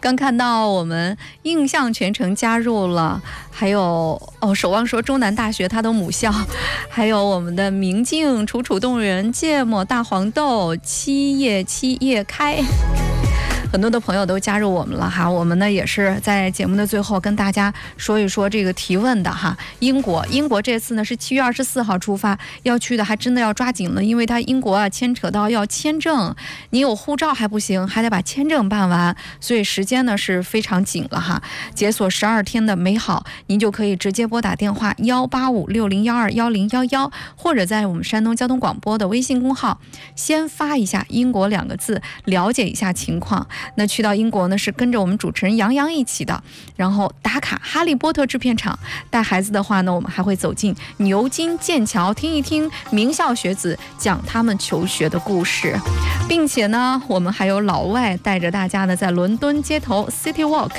刚看到我们印象全程加入了，还有守望说中南大学它的母校，还有我们的明镜、楚楚动人、芥末、大黄豆、七叶开。很多的朋友都加入我们了哈，我们呢也是在节目的最后跟大家说一说这个提问的哈。英国这次呢是7月24号出发，要去的还真的要抓紧了，因为它英国啊牵扯到要签证，你有护照还不行，还得把签证办完，所以时间呢是非常紧了哈。解锁12天的美好，您就可以直接拨打电话18560121011，或者在我们山东交通广播的微信公号先发一下英国2个字，了解一下情况。那去到英国呢是跟着我们主持人杨洋一起的，然后打卡哈利波特制片厂，带孩子的话呢我们还会走进牛津、剑桥，听一听名校学子讲他们求学的故事，并且呢我们还有老外带着大家呢在伦敦街头 City Walk，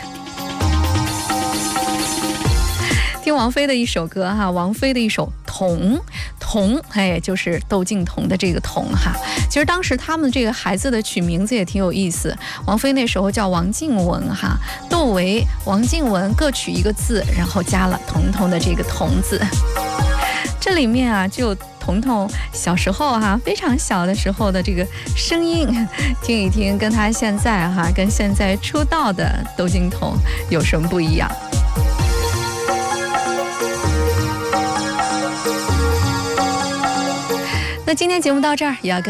听王菲的一首歌哈，王菲的一首童，就是窦靖童的这个童哈。其实当时他们这个孩子的取名字也挺有意思，王菲那时候叫王静文哈，窦唯、王静文各取一个字，然后加了童童的这个童字。这里面啊就童童小时候哈，非常小的时候的这个声音，听一听，跟他现在哈，跟现在出道的窦靖童有什么不一样？那今天节目到这儿，也要跟